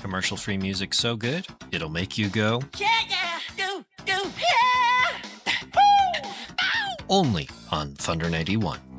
Commercial-free music so good, it'll make you go. Yeah, yeah, do, yeah! Woo! Ow! Only on Thunder 91.